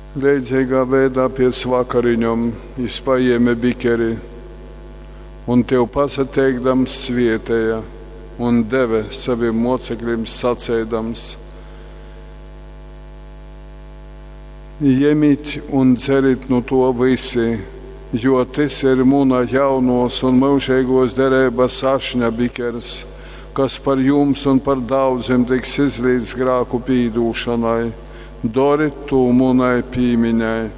Leidzīgā veidā pēc vakariņom izpaņēma bikeri un tev pasateikdams svietēja un deva saviem mocekļiem sacēdams: Ņemiet un dzeriet no to visi, jo tas ir mūna jaunos un mūžīgos derības ašņa bikers, kas par jums un par daudziem tiks izlīdz grāku pīdūšanai. Doriet to mūnai pīmiņai.